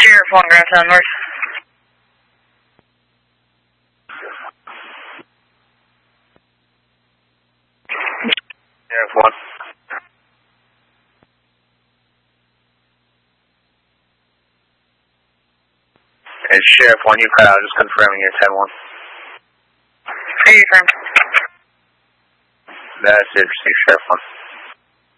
Sheriff 1, Grand Sound North. Sheriff 1. It's Sheriff 1, you cut out, just confirming you're 10-1. Are you confirmed? That's it, Sheriff 1.